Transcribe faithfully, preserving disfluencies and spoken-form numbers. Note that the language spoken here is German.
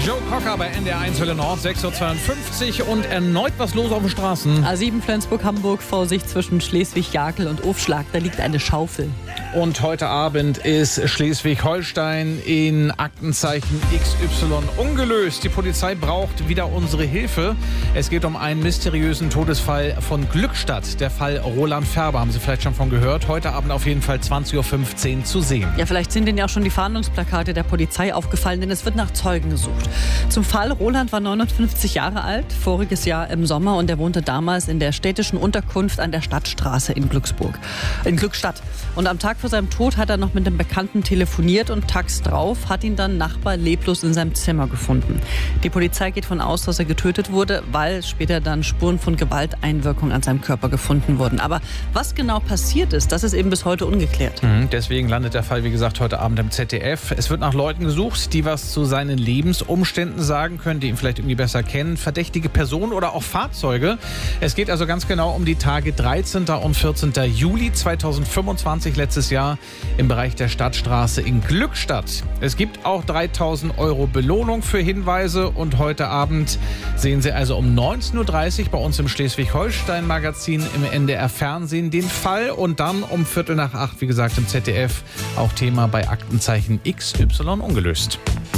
Joe Cocker bei N D R eins Hölle Nord, sechs Uhr zweiundfünfzig und erneut was los auf den Straßen. A sieben Flensburg-Hamburg, Vorsicht zwischen Schleswig-Jakel und Ofschlag, da liegt eine Schaufel. Und heute Abend ist Schleswig-Holstein in Aktenzeichen X Y ungelöst. Die Polizei braucht wieder unsere Hilfe. Es geht um einen mysteriösen Todesfall von Glückstadt. Der Fall Roland Färber, haben Sie vielleicht schon von gehört. Heute Abend auf jeden Fall zwanzig Uhr fünfzehn zu sehen. Ja, vielleicht sind Ihnen ja auch schon die Fahndungsplakate der Polizei aufgefallen, denn es wird nach Zeugen gesucht. Zum Fall: Roland war neunundfünfzig Jahre alt, voriges Jahr im Sommer, und er wohnte damals in der städtischen Unterkunft an der Stadtstraße in Glücksburg, in Glückstadt. Und am Tag vor seinem Tod hat er noch mit dem Bekannten telefoniert und tags drauf hat ihn dann Nachbar leblos in seinem Zimmer gefunden. Die Polizei geht von aus, dass er getötet wurde, weil später dann Spuren von Gewalteinwirkung an seinem Körper gefunden wurden. Aber was genau passiert ist, das ist eben bis heute ungeklärt. Mhm, deswegen landet der Fall, wie gesagt, heute Abend im Z D F. Es wird nach Leuten gesucht, die was zu seinen Lebensumständen sagen können, die ihn vielleicht irgendwie besser kennen. Verdächtige Personen oder auch Fahrzeuge. Es geht also ganz genau um die Tage dreizehnten und vierzehnten Juli zweitausendfünfundzwanzig, letztes Jahr, im Bereich der Stadtstraße in Glückstadt. Es gibt auch dreitausend Euro Belohnung für Hinweise und heute Abend sehen Sie also um neunzehn Uhr dreißig bei uns im Schleswig-Holstein-Magazin im N D R Fernsehen den Fall und dann um Viertel nach acht, wie gesagt, im Z D F auch Thema bei Aktenzeichen X Y ungelöst.